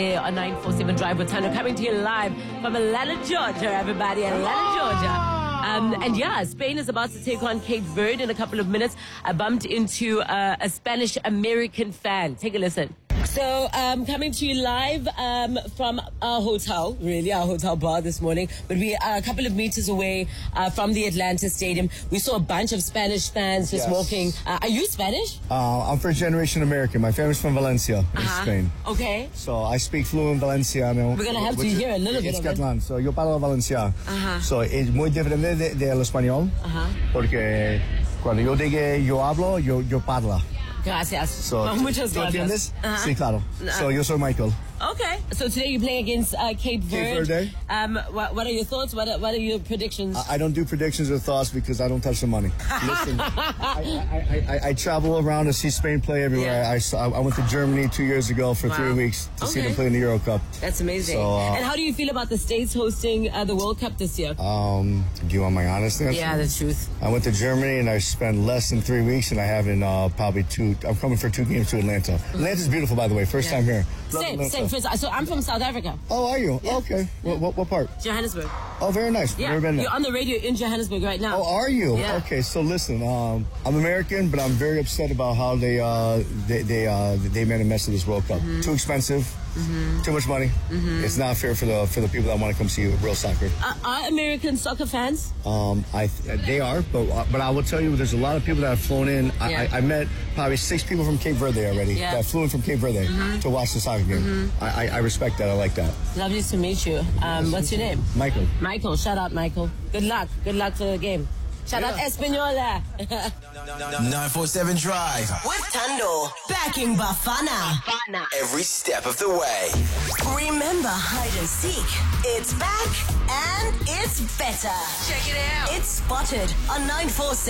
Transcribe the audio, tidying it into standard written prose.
On 947 Drive with Tando, coming to you live from Atlanta, Georgia, everybody. Atlanta, Georgia. And yeah, Spain is about to take on Cape Verde in a couple of minutes. I bumped into a Spanish-American fan. Take a listen. So, coming to you live from our hotel, really, our hotel bar this morning. But we are a couple of meters away from the Atlanta Stadium. We saw a bunch of Spanish fans just walking. Are you Spanish? I'm first generation American. My family's from Valencia, in Spain. Okay. So I speak fluent Valenciano. We're going to have to hear a little bit of Catalán. So yo parlo Valenciano. So es muy diferente del español. Porque cuando yo digo yo hablo, yo parlo. Gracias. So, muchas gracias. ¿Entiendes? Sí, claro. So yo soy Michael. Okay. So today you're playing against Cape Verde. Cape Verde. What are your thoughts? What are your predictions? I don't do predictions or thoughts because I don't touch the money. Listen, I travel around to see Spain play everywhere. Yeah. I went to Germany 2 years ago for 3 weeks to see them play in the Euro Cup. That's amazing. So, and how do you feel about the States hosting the World Cup this year? Do you want my honest answer? Yeah, the truth. I went to Germany and I spent less than 3 weeks, and I have in probably two. I'm coming for 2 games to Atlanta. Atlanta's beautiful, by the way. First time here. Same. So I'm from South Africa. Oh, are you? Yeah. Okay. What part? Johannesburg. Oh, very nice. Yeah, Never been there. you're on the radio in Johannesburg right now. Oh, are you? Yeah. Okay, so listen, I'm American, but I'm very upset about how they made a mess of this World Cup. Too expensive, too much money. It's not fair for the people that want to come see real soccer. Are American soccer fans? They are, but I will tell you, there's a lot of people that have flown in. I met probably 6 people from Cape Verde already that flew in from Cape Verde to watch the soccer game. I respect that. I like that. Lovely to meet you. What's your name? Michael. Michael. Shout out, Michael. Good luck. Good luck for the game. Shout out Espanola. 947 Drive with Tando, backing Bafana every step of the way. Remember hide and seek. It's back and it's better. Check it out. It's Spotted on 947.